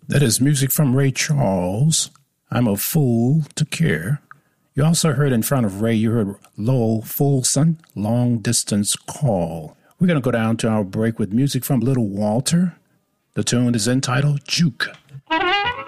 That is music from Ray Charles. I'm a Fool to Care. You also heard in front of Ray, you heard Lowell Fulson, Long Distance Call. We're going to go down to our break with music from Little Walter. The tune is entitled Juke.